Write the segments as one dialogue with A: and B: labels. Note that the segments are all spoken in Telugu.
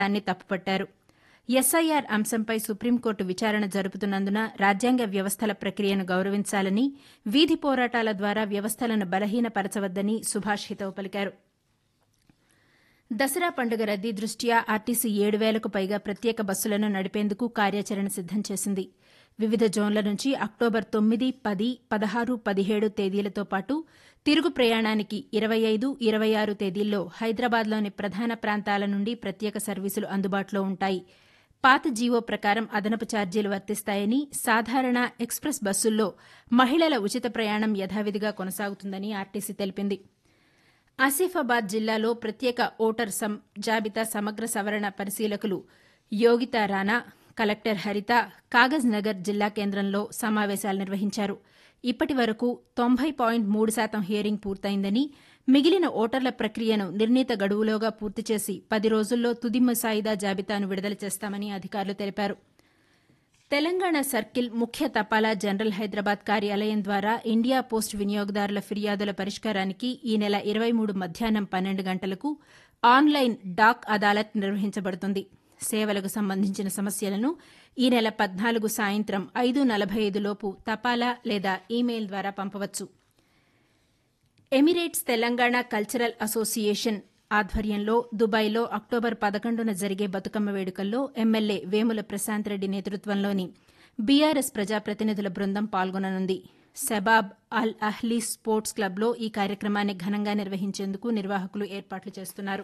A: దాన్ని తప్పుపట్టారు. ఎస్ఐఆర్ అంశంపై సుప్రీంకోర్టు విచారణ జరుపుతున్నందున రాజ్యాంగ వ్యవస్థల ప్రక్రియను గౌరవించాలని, వీధి పోరాటాల ద్వారా వ్యవస్థలను బలహీనపరచవద్దని సుభాష్ హితవు పలికారు. దసరా పండుగ రద్దీ దృష్ట్యా ఆర్టీసీ 7,000కు పైగా ప్రత్యేక బస్సులను నడిపేందుకు కార్యాచరణ సిద్దం చేసింది. వివిధ జోన్ల నుంచి అక్టోబర్ 9, 10, 16, 17 తేదీలతో పాటు తిరుగు ప్రయాణానికి 25, 26 తేదీల్లో హైదరాబాద్లోని ప్రధాన ప్రాంతాల నుండి ప్రత్యేక సర్వీసులు అందుబాటులో ఉంటాయి. పాత జీవో ప్రకారం అదనపు ఛార్జీలు వర్తిస్తాయని, సాధారణ ఎక్స్ప్రెస్ బస్సుల్లో మహిళల ఉచిత ప్రయాణం యథావిధిగా కొనసాగుతుందని ఆర్టీసీ తెలిపింది. ఆసిఫాబాద్ జిల్లాలో ప్రత్యేక ఓటర్ జాబితా సమగ్ర సవరణ పరిశీలకులు యోగితా రాణా, కలెక్టర్ హరిత కాగజ్ నగర్ జిల్లా కేంద్రంలో సమావేశాలు నిర్వహించారు. ఇప్పటి వరకు 90.3% హియరింగ్ పూర్తయిందని, మిగిలిన ఓటర్ల ప్రక్రియను నిర్ణీత గడువులోగా పూర్తి చేసి 10 రోజుల్లో తుది ముసాయిదా జాబితాను విడుదల చేస్తామని అధికారులు తెలిపారు. తెలంగాణ సర్కిల్ ముఖ్య తపాలా జనరల్ హైదరాబాద్ కార్యాలయం ద్వారా ఇండియా పోస్ట్ వినియోగదారుల ఫిర్యాదుల పరిష్కారానికి ఈ నెల 23 మధ్యాహ్నం 12 గంటలకు ఆన్లైన్ డాక్ అదాలత్ నిర్వహించబడుతుంది. సేవలకు సంబంధించిన సమస్యలను ఈ నెల 14 సాయంత్రం 5:45 లోపు తపాలా లేదా ఈమెయిల్ ద్వారా పంపవచ్చు. ఎమిరేట్స్ తెలంగాణ కల్చరల్ అసోసియేషన్ ఆధ్వర్యంలో దుబాయ్లో అక్టోబర్ 11న జరిగే బతుకమ్మ వేడుకల్లో ఎమ్మెల్యే వేముల ప్రశాంత్ రెడ్డి నేతృత్వంలోని బీఆర్ఎస్ ప్రజాప్రతినిధుల బృందం పాల్గొననుంది. శబాబ్ అల్ అహ్లీ స్పోర్ట్స్ క్లబ్లో ఈ కార్యక్రమాన్ని ఘనంగా నిర్వహించేందుకు నిర్వాహకులు ఏర్పాట్లు చేస్తున్నారు.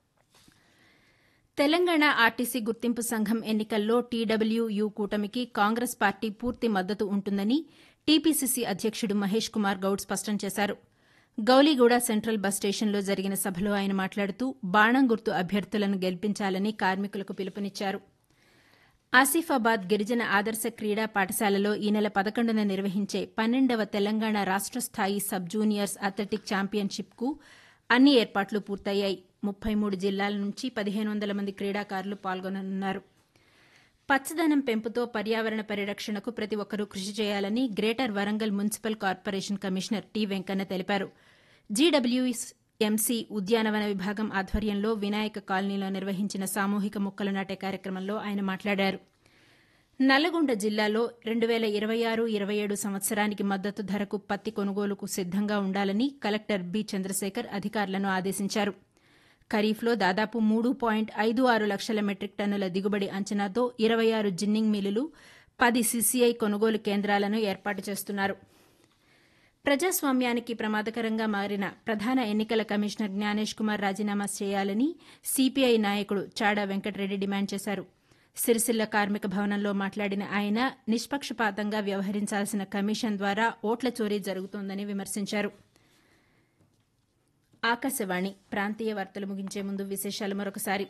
A: తెలంగాణ ఆర్టీసీ గుర్తింపు సంఘం ఎన్నికల్లో టీడబ్ల్యూయూ కూటమికి కాంగ్రెస్ పార్టీ పూర్తి మద్దతు ఉంటుందని టీపీసీసీ అధ్యక్షుడు మహేష్ కుమార్ గౌడ్ స్పష్టం చేశారు. గౌలీగూడ సెంట్రల్ బస్ స్టేషన్లో జరిగిన సభలో ఆయన మాట్లాడుతూ బాణం గుర్తు అభ్యర్థులను గెలిపించాలని కార్మికులకు పిలుపునిచ్చారు. ఆసిఫాబాద్ గిరిజన ఆదర్శ క్రీడా పాఠశాలలో ఈ నెల 11న నిర్వహించే 12వ తెలంగాణ రాష్ట స్థాయి సబ్ జూనియర్స్ అథ్లెటిక్ ఛాంపియన్షిప్కు అన్ని ఏర్పాట్లు పూర్తయ్యాయి. 33 జిల్లాల నుంచి 1,500 మంది క్రీడాకారులు పాల్గొననున్నారు. పచ్చదనం పెంపుతో పర్యావరణ పరిరక్షణకు ప్రతి ఒక్కరూ కృషి చేయాలని greater Warangal municipal corporation commissioner T Venkanna తెలిపారు. జీడబ్ల్యూఎంసీ ఉద్యానవన విభాగం ఆధ్వర్యంలో వినాయక కాలనీలో నిర్వహించిన సామూహిక మొక్కలు నాటే కార్యక్రమంలో ఆయన మాట్లాడారు. నల్లగొండ జిల్లాలో 2026-27 సంవత్సరానికి మద్దతు ధరకు పత్తి కొనుగోలుకు సిద్దంగా ఉండాలని కలెక్టర్ బి చంద్రశేఖర్ అధికారులను ఆదేశించారు. ఖరీఫ్లో దాదాపు 3.56 లక్షల మెట్రిక్ టన్నుల దిగుబడి అంచనాతో 26 జిన్నింగ్ మిల్లులు, 10 సీసీఐ కొనుగోలు కేంద్రాలను ఏర్పాటు చేస్తున్నారు. ప్రజాస్వామ్యానికి ప్రమాదకరంగా మారిన ప్రధాన ఎన్నికల కమిషనర్ జ్ఞానేష్ కుమార్ రాజీనామా చేయాలని సీపీఐ నాయకుడు చాడా వెంకటరెడ్డి డిమాండ్ చేశారు. సిరిసిల్ల కార్మిక భవనంలో మాట్లాడిన ఆయన నిష్పక్షపాతంగా వ్యవహరించాల్సిన కమిషన్ ద్వారా ఓట్ల చోరీ జరుగుతోందని విమర్శించారు. ఆకాశవాణి ప్రాంతీయ వార్తలు ముగించే ముందు విశేషాలు మరొకసారి.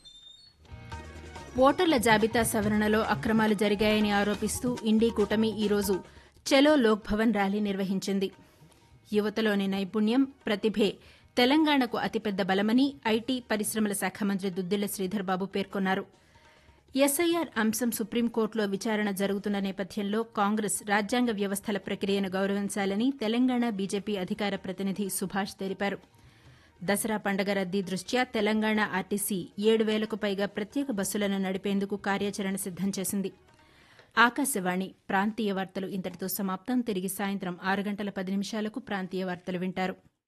A: ఓటర్ల జాబితా సవరణలో అక్రమాలు జరిగాయని ఆరోపిస్తూ ఇండీ కూటమి ఈరోజు చలో లోక్ భవన్ ర్యాలీ నిర్వహించింది. యువతలోని నైపుణ్యం, ప్రతిభే తెలంగాణకు అతిపెద్ద బలమని ఐటీ, పరిశ్రమల శాఖ మంత్రి దుద్దిళ్ల శ్రీధర్ బాబు పేర్కొన్నారు. ఎస్ఐఆర్ అంశం సుప్రీంకోర్టులో విచారణ జరుగుతున్న నేపథ్యంలో కాంగ్రెస్ రాజ్యాంగ వ్యవస్థల ప్రక్రియను గౌరవించాలని తెలంగాణ బీజేపీ అధికార ప్రతినిధి సుభాష్ తెలిపారు. దసరా పండుగ రద్దీ దృష్ట్యా తెలంగాణ ఆర్టీసీ 7,000కు పైగా ప్రత్యేక బస్సులను నడిపేందుకు కార్యాచరణ సిద్దం చేసింది. ఆకాశవాణి ప్రాంతీయ వార్తలు ఇంతటితో సమాప్తం. తిరిగి సాయంత్రం 6:10 ప్రాంతీయ వార్తలు వింటారు.